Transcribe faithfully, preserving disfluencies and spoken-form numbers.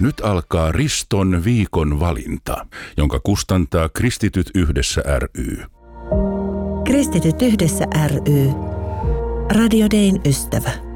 Nyt alkaa Riston viikon valinta, jonka kustantaa Kristityt yhdessä ry. Kristityt yhdessä ry. Radio Dayn ystävä.